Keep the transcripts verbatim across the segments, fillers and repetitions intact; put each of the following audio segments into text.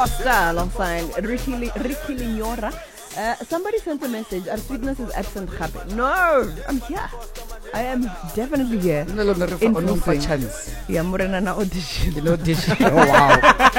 Style of sign Ricky Li- Ricky Lignora. Uh, somebody sent a message. Our sweetness is absent. Happy. No, I'm here. I am definitely here. No, no, no, In no, full swing. chance. Yeah, Morena na audition. You know, dish. Oh, wow.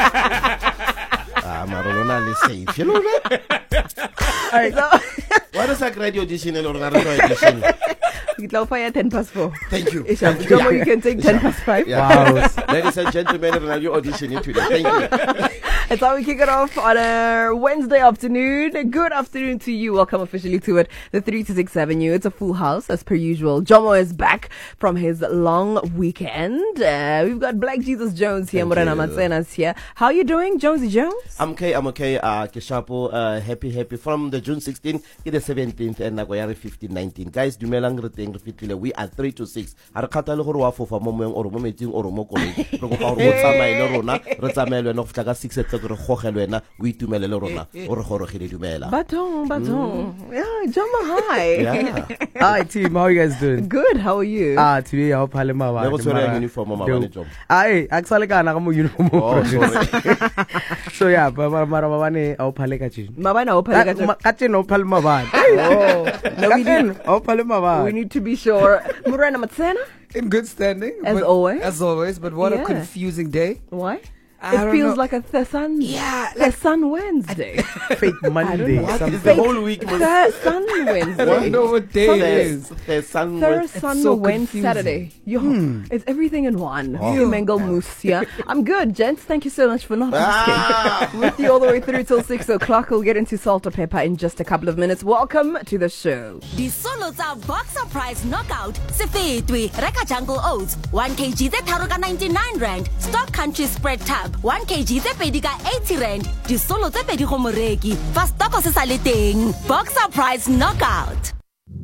Ah, Marolona, let's say, you know that? All right, so What is that radio audition and radio audition? It'll fire ten past four. Thank you. Isha, Jomo, you can take ten past five. Yeah. Wow. Ladies and gentlemen, radio audition today. Thank you. It's how we kick it off on a Wednesday afternoon. Good afternoon to you. Welcome officially to it, the three to six Avenue. It's a full house as per usual. Jomo is back from his long weekend. Uh, we've got Black Jesus Jones here. Morena Matsena's here. How are you doing, Jonesy Jones? I'm okay, I'm okay. Uh, Keshapo, uh, happy, happy. From the June sixteenth to the seventeenth and Nagoyari fifteen nineteen. Guys, dumelang re teng re fitile. We are three to six. Are kata le gore wa fofa mo moeng or mo meeting or mo koloi. Re go ka re tsamae le rona, re tsamae le no go tla six o'clock re gogelwe na, o itumele le rona, o re gorogile dumela. Baton, baton. Mm. Yeah, Jomo, hi. Yeah. Hi, team. How you guys doing? Good, how are you? Ah, today I'll pale ma ba. Le go tswela uniform mo mabane job. Ai, aksale kana ka mo uniform. Oh, sorry. So yeah, ba mara mabane I'll pale ka tshi. Mabana o phale ka Ka tshi no pale mabane. Oh, no, we need, I'll pale mabane. we need to be sure. Morena Matsena? In good standing. As but- always. As always, but what Yeah. a confusing day. Why? I It don't feels know. like a Thesan, Yeah, like- Thesan Wednesday. Fake Monday. know. something. It's the whole week. was- Thesan I Wednesday. don't know what day it There's, is. there's sun. Thursday, so Wednesday, confusing. Saturday. Yo, Hmm. it's everything in one. You mango mousse, yeah. I'm good, gents. Thank you so much for not asking. Ah. With you all the way through till six o'clock. We'll get into salt or pepper in just a couple of minutes. Welcome to the show. The solo tsa Boxer Prize Knockout Sefetwe Reka Jungle Oats one kilogram tse tharo ka ninety-nine rand. Stock Country Spread Tab one kilogram tse pedi ka eighty rand. Di solo tse pedi go moreki fa stock se sa le teng. Boxer Prize Knockout.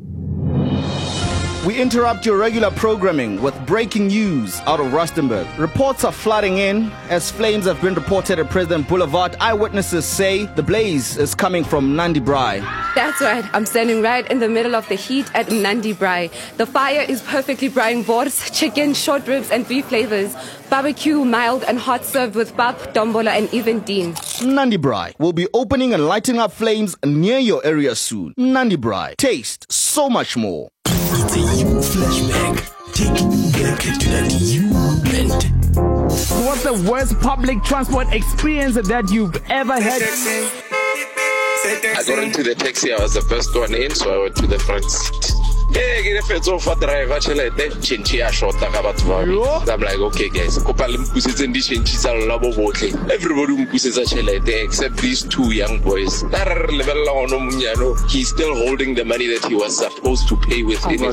We interrupt your regular programming with breaking news out of Rustenburg. Reports are flooding in as flames have been reported at President Boulevard. Eyewitnesses say the blaze is coming from Nandi Braai. That's right. I'm standing right in the middle of the heat at Nandi Braai. The fire is perfectly braaiing boards, chicken, short ribs, and beef flavors. Barbecue, mild and hot, served with pap, dombola, and even dean. Nandi Braai will be opening and lighting up flames near your area soon. Nandi Braai. Taste so much more. It's a you flashback. Take back to that you moment. What's the worst public transport experience that you've ever had? I got into the taxi, I was the first one in, so I went to the front seat. Yeah, get a fetso for driver, chelete, chinchia short, I'm like, okay, guys, Kopalim pushes in the chinchis are labo botle. Everybody pushes a chelete except these two young boys. He's still holding the money that he was supposed to pay with in his